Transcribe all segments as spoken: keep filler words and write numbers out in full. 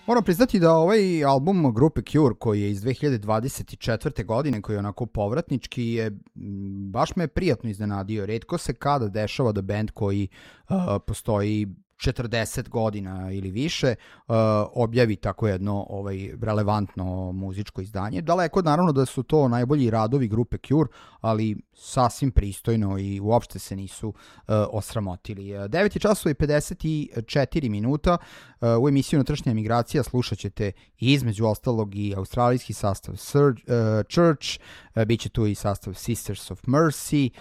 Moram priznati da ovaj album grupe Cure koji je iz dve hiljade dvadeset četvrte. godine, koji je onako povratnički, je baš me prijatno iznenadio. Retko se kada dešava da band koji uh, postoji četrdeset godina ili više uh, objavi tako jedno ovaj relevantno muzičko izdanje. Daleko naravno da su to najbolji radovi grupe Cure, ali sasvim pristojno i uopšte se nisu uh, osramotili. devet je časova i pedeset četiri minuta. Uh, u emisiju Unutrašnja migracija slušat ćete između ostalog i australijski sastav Sur, uh, Church, uh, bit će tu i sastav Sisters of Mercy,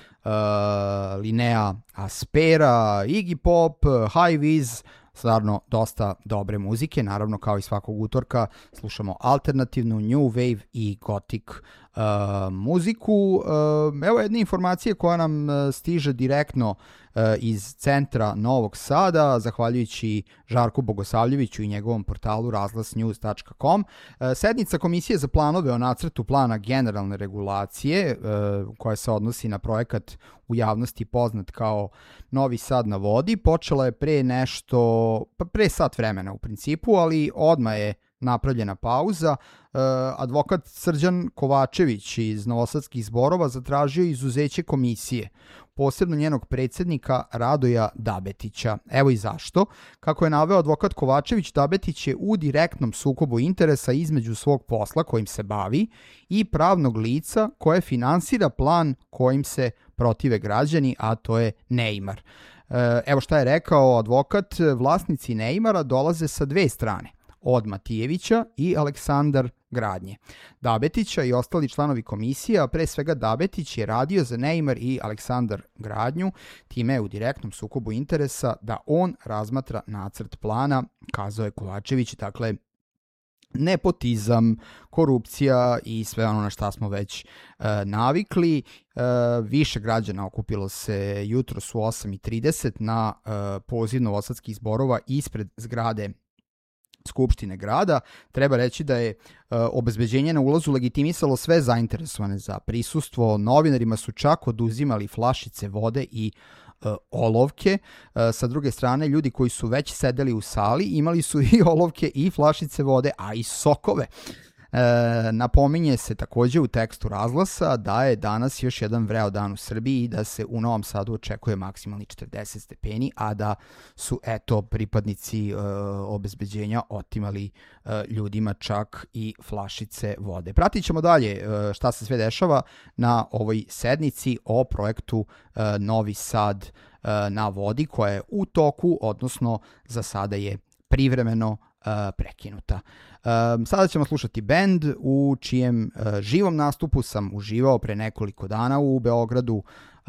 uh, Linnea Aspera, Iggy Pop, High Viz, stvarno dosta dobre muzike. Naravno, kao i svakog utorka, slušamo alternativnu, new wave i gothic uh, muziku. Uh, evo jedne informacije koja nam uh, stiže direktno uh, iz centra Novog Sada, zahvaljujući Žarku Bogosavljeviću i njegovom portalu razglas news tačka com. Uh, sednica Komisije za planove o nacrtu plana generalne regulacije, uh, koja se odnosi na projekat u javnosti poznat kao Novi Sad na vodi, počela je pre nešto, pa pre sat vremena u principu, ali odmah je napravljena pauza. Uh, advokat Srđan Kovačević iz Novosadskih zborova zatražio izuzeće komisije, posebno njenog predsjednika Radoja Dabetića. Evo i zašto. Kako je naveo advokat Kovačević, Dabetić je u direktnom sukobu interesa između svog posla kojim se bavi i pravnog lica koje finansira plan kojim se protive građani, a to je Neymar. Evo šta je rekao advokat: vlasnici Neymara dolaze sa dve strane, od Matijevića i Aleksandar Gradnje. Dabetića i ostali članovi komisije, a pre svega Dabetić, je radio za Neymar i Aleksandar Gradnju, time je u direktnom sukobu interesa da on razmatra nacrt plana, kazao je Kovačević. Dakle, nepotizam, korupcija i sve ono na šta smo već uh, navikli. Uh, više građana okupilo se jutros u osam i trideset na uh, poziv Novosadskih zborova ispred zgrade Skupštine grada. Treba reći da je uh, obezbeđenje na ulazu legitimisalo sve zainteresovane za prisustvo. Novinarima su čak oduzimali flašice vode i uh, olovke. Uh, sa druge strane, ljudi koji su već sedeli u sali imali su i olovke i flašice vode, a i sokove. E, napominje se takođe u tekstu razglasa da je danas još jedan vreo dan u Srbiji i da se u Novom Sadu očekuje maksimalni četrdeset stepeni, a da su eto pripadnici e, obezbeđenja otimali e, ljudima čak i flašice vode. Pratit ćemo dalje e, šta se sve dešava na ovoj sednici o projektu e, Novi Sad e, na vodi, koja je u toku, odnosno za sada je privremeno uh, prekinuta. Um, sada ćemo slušati bend u čijem uh, živom nastupu sam uživao pre nekoliko dana u Beogradu.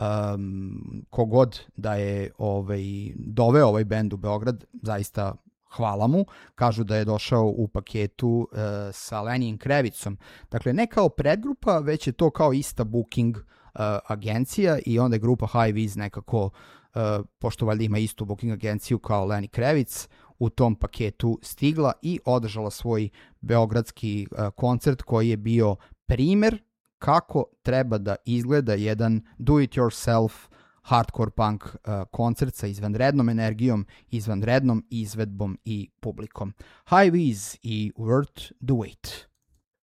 Um, kogod da je ovaj, doveo ovaj bend u Beograd, zaista hvala mu. Kažu da je došao u paketu uh, sa Lenijem Krevicom. Dakle, ne kao predgrupa, već je to kao ista booking uh, agencija i onda je grupa High Viz nekako, uh, pošto valjda ima istu booking agenciju kao Lenny Krevic, u tom paketu stigla i održala svoj beogradski uh, koncert koji je bio primer kako treba da izgleda jedan do-it-yourself hardcore punk uh, koncert sa izvanrednom energijom, izvanrednom izvedbom i publikom. High Viz i Worth the Wait.